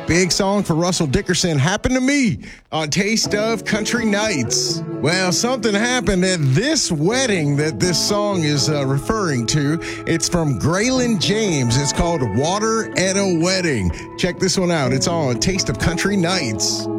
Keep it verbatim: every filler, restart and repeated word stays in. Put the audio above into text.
Big song for Russell Dickerson. Happened to me on Taste of Country Nights. Well, something happened at this wedding that this song is uh, referring to. It's from Graylin James. It's called Water at a Wedding. Check this one out. It's on Taste of Country Nights.